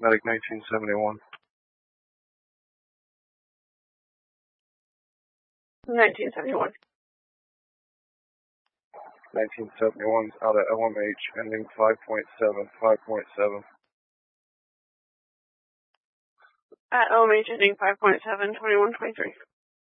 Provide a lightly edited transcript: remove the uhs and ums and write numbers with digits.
Medic 1971. 1971. 1971 is out of LMH, ending 5.7, 5.7. At LMH ending 5.7, 2123.